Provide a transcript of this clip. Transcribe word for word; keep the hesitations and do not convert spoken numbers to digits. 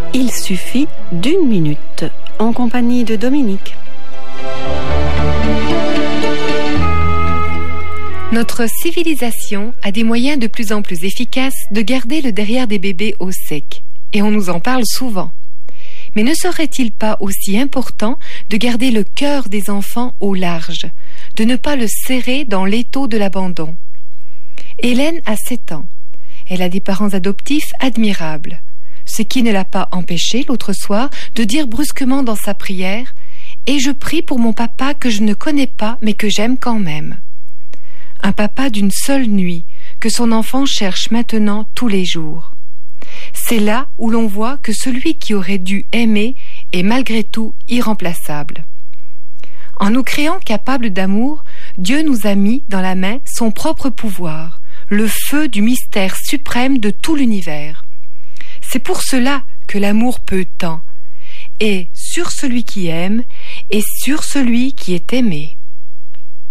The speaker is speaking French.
Il suffit d'une minute, en compagnie de Dominique. Notre civilisation a des moyens de plus en plus efficaces de garder le derrière des bébés au sec, et on nous en parle souvent. Mais ne serait-il pas aussi important de garder le cœur des enfants au large, de ne pas le serrer dans l'étau de l'abandon? Hélène a sept ans. Elle a des parents adoptifs admirables, ce qui ne l'a pas empêchée l'autre soir de dire brusquement dans sa prière « Et je prie pour mon papa que je ne connais pas mais que j'aime quand même ». Un papa d'une seule nuit que son enfant cherche maintenant tous les jours. C'est là où l'on voit que celui qui aurait dû aimer est malgré tout irremplaçable. En nous créant capables d'amour, Dieu nous a mis dans la main son propre pouvoir, le feu du mystère suprême de tout l'univers. C'est pour cela que l'amour peut tant, et sur celui qui aime et sur celui qui est aimé.